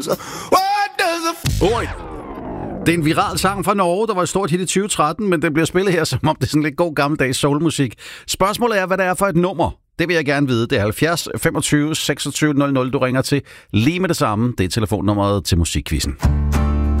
Oj. Det er en viral sang fra Norge, der var et stort hit i 2013, men den bliver spillet her, som om det er sådan lidt god gammeldags soulmusik. Spørgsmålet er, hvad det er for et nummer. Det vil jeg gerne vide. Det er 70 25 26 00, du ringer til lige med det samme. Det er telefonnummeret til Musikquizzen.